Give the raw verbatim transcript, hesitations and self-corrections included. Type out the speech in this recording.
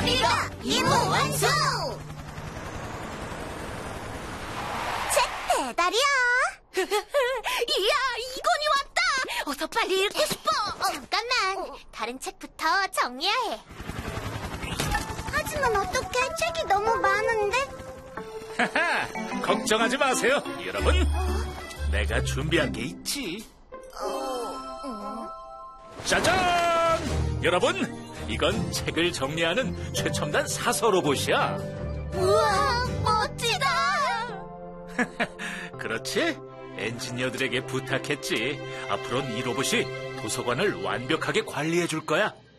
리더 임무 완수! 책 배달이야. 이야, 이건이 왔다. 어서 빨리 읽고 싶어. 잠깐만, 다른 책부터 정리해야 해. 하지만 어떡해, 책이 너무 많은데? 하하, 걱정하지 마세요, 여러분. 내가 준비한 게 있지. 짜잔! 여러분, 이건 책을 정리하는 최첨단 사서 로봇이야. 우와, 멋지다. 그렇지? 엔지니어들에게 부탁했지. 앞으로는 이 로봇이 도서관을 완벽하게 관리해 줄 거야.